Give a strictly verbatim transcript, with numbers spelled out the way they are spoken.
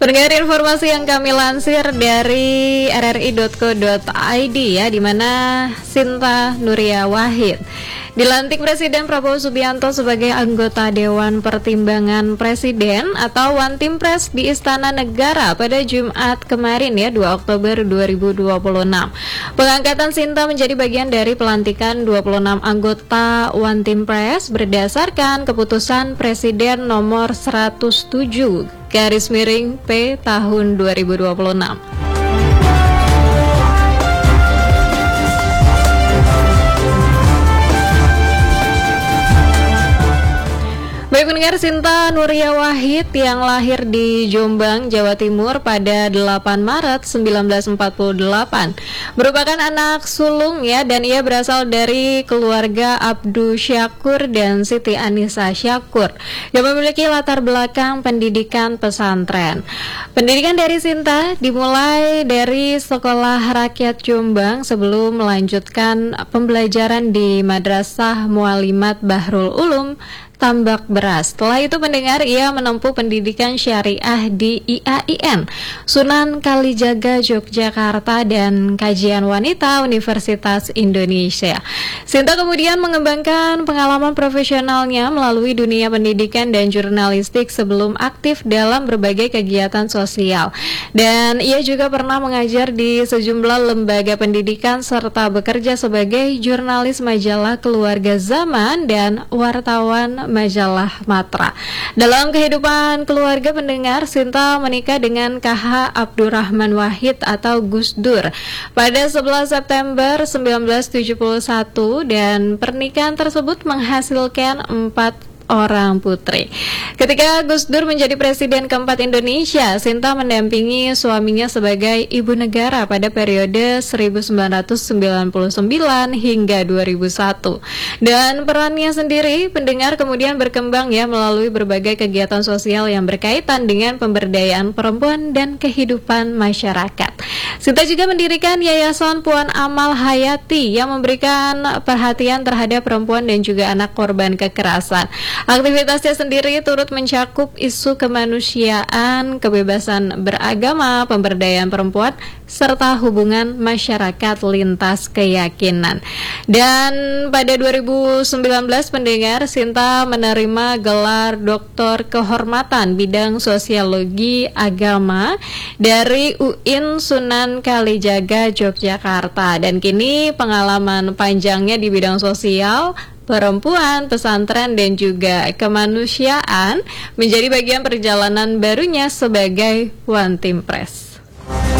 Pendengar, informasi yang kami lansir dari r r i dot co dot i d ya, di mana Sinta Nuria Wahid dilantik Presiden Prabowo Subianto sebagai anggota Dewan Pertimbangan Presiden atau Wantimpres di Istana Negara pada Jumat kemarin ya, dua Oktober dua ribu dua puluh enam. Pengangkatan Sinta menjadi bagian dari pelantikan dua puluh enam anggota Wantimpres berdasarkan keputusan Presiden nomor seratus tujuh garis miring P tahun dua ribu dua puluh enam. Baik pendengar, Sinta Nuria Wahid yang lahir di Jombang, Jawa Timur pada delapan Maret seribu sembilan ratus empat puluh delapan merupakan anak sulung ya, dan ia berasal dari keluarga Abdu Syakur dan Siti Anissa Syakur yang memiliki latar belakang pendidikan pesantren. Pendidikan dari Sinta dimulai dari Sekolah Rakyat Jombang sebelum melanjutkan pembelajaran di Madrasah Mualimat Bahrul Ulum Tambak Beras. Setelah itu pendengar, ia menempuh pendidikan syariah di I A I N Sunan Kalijaga Yogyakarta dan kajian wanita Universitas Indonesia. Sinta kemudian mengembangkan pengalaman profesionalnya melalui dunia pendidikan dan jurnalistik sebelum aktif dalam berbagai kegiatan sosial. Dan ia juga pernah mengajar di sejumlah lembaga pendidikan serta bekerja sebagai jurnalis majalah Keluarga Zaman dan wartawan majalah Matra. Dalam kehidupan keluarga pendengar, Sinta menikah dengan K H Abdurrahman Wahid atau Gus Dur pada sebelas September seribu sembilan ratus tujuh puluh satu, dan pernikahan tersebut menghasilkan empat orang putri. Ketika Gus Dur menjadi presiden keempat Indonesia, Sinta mendampingi suaminya sebagai ibu negara pada periode seribu sembilan ratus sembilan puluh sembilan hingga dua ribu satu. Dan perannya sendiri pendengar kemudian berkembang ya melalui berbagai kegiatan sosial yang berkaitan dengan pemberdayaan perempuan dan kehidupan masyarakat. Sinta juga mendirikan Yayasan Puan Amal Hayati yang memberikan perhatian terhadap perempuan dan juga anak korban kekerasan. Aktivitasnya sendiri turut mencakup isu kemanusiaan, kebebasan beragama, pemberdayaan perempuan, serta hubungan masyarakat lintas keyakinan. Dan pada dua ribu sembilan belas pendengar, Sinta menerima gelar Doktor Kehormatan Bidang Sosiologi Agama dari U I N Sunan Kalijaga Yogyakarta, dan kini pengalaman panjangnya di bidang sosial, perempuan, pesantren, dan juga kemanusiaan menjadi bagian perjalanan barunya sebagai Wantimpres.